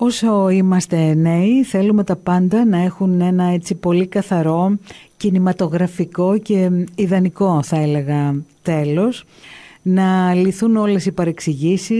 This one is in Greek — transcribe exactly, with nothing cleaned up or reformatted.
Όσο είμαστε νέοι θέλουμε τα πάντα να έχουν ένα έτσι πολύ καθαρό, κινηματογραφικό και ιδανικό θα έλεγα τέλος. Να λυθούν όλες οι παρεξηγήσεις,